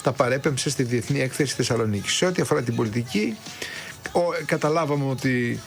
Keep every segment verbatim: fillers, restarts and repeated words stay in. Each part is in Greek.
τα παρέπεμψε στη Διεθνή Έκθεση Θεσσαλονίκης. Σε ό,τι αφορά την πολιτική, ο, καταλάβαμε ότι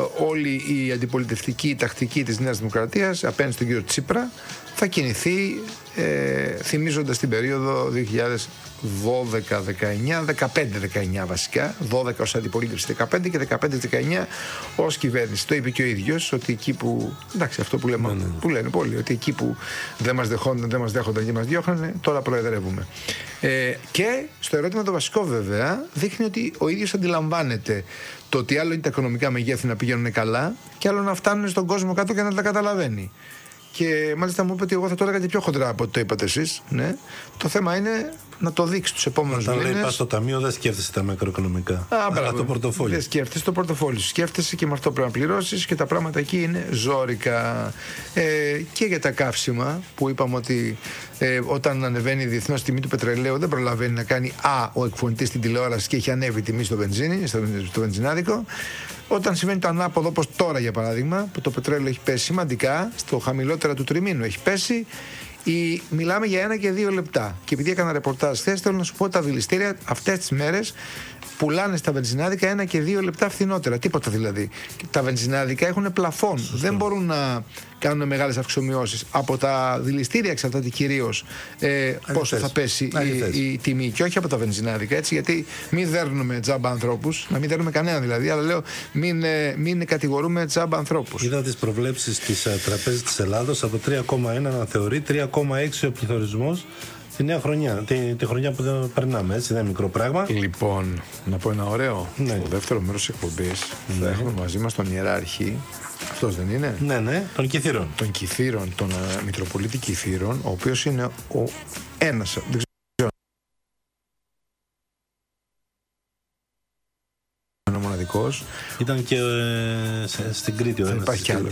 όλη η αντιπολιτευτική τακτική της Νέας Δημοκρατίας απέναντι στον κύριο Τσίπρα θα κινηθεί ε, θυμίζοντας την περίοδο δύο χιλιάδες δώδεκα δεκαεννιά, δεκαπέντε δεκαεννιά βασικά, δώδεκα ως αντιπολίτευση δεκαπέντε και δεκαπέντε δεκαεννιά ως κυβέρνηση. Το είπε και ο ίδιος ότι εκεί που, εντάξει, αυτό που, λέμε, ναι, ναι. που λένε πολλοί, ότι εκεί που δεν μας δεχόνταν, δεν μας δέχονταν και μας διώχνανε, τώρα προεδρεύουμε. Ε, και στο ερώτημα το βασικό βέβαια δείχνει ότι ο ίδιος αντιλαμβάνεται το ότι άλλο είναι τα οικονομικά μεγέθη να πηγαίνουν καλά και άλλο να φτάνουν στον κόσμο κάτω και να τα καταλαβαίνει. Και μάλιστα μου είπε ότι εγώ θα το έλεγα και πιο χοντρά από ότι το είπατε εσείς. Ναι. Το θέμα είναι να το δείξει τους επόμενους μήνες. Όταν λέει πας στο ταμείο, δεν σκέφτεσαι τα μακροοικονομικά. Α, αλλά το πορτοφόλι. Δεν σκέφτεσαι το πορτοφόλι σου. Σκέφτεσαι και με αυτό πρέπει να πληρώσεις και τα πράγματα εκεί είναι ζόρικα. Ε, και για τα καύσιμα που είπαμε ότι ε, όταν ανεβαίνει η διεθνώς τιμή του πετρελαίου δεν προλαβαίνει να κάνει Α, ο εκφωνητής στην τηλεόραση και έχει ανέβει η τιμή στο βενζίνη, στο, στο βενζινάδικο. Όταν συμβαίνει το ανάποδο, όπως τώρα για παράδειγμα, που το πετρέλαιο έχει πέσει σημαντικά, στο χαμηλότερα του τριμήνου έχει πέσει, η, μιλάμε για ένα και δύο λεπτά. Και επειδή έκανα ρεπορτάζ χθες, θέλω να σου πω ότι τα δηληστήρια αυτές τις μέρες πουλάνε στα βενζινάδικα ένα και δύο λεπτά φθηνότερα. Τίποτα δηλαδή. Τα βενζινάδικα έχουν πλαφόν. Σωστό. Δεν μπορούν να κάνουν μεγάλες αυξομοιώσεις. Από τα δηληστήρια εξαρτάται κυρίως ε, πόσο θα πέσει η, η τιμή και όχι από τα βενζινάδικα. Έτσι, γιατί μην δέρνουμε τζάμπα ανθρώπους, να μην δέρνουμε κανένα δηλαδή, αλλά λέω μην, μην κατηγορούμε τζάμπα ανθρώπους. Είδα τις προβλέψεις της uh, Τραπέζης της Ελλάδος από τρία κόμμα ένα να θεωρεί, τρία κόμμα έξι ο πληθωρισμός. Τη νέα χρονιά, τη, τη χρονιά που δεν περνάμε, έτσι, δεν είναι μικρό πράγμα. Λοιπόν, να πω ένα ωραίο. Ναι. Στο δεύτερο μέρος της εκπομπής ναι. θα έχουμε μαζί μας τον Ιεράρχη. Αυτός δεν είναι? Ναι, ναι, των Κιθήρων. Των Κιθήρων, τον uh, Μητροπολίτη Κιθήρων, ο οποίος είναι ο ένας. Δεν ξέρω. Είναι ο μοναδικός. Ήταν και ε, σε, στην Κρήτη ο ένας. Υπάρχει κι άλλος.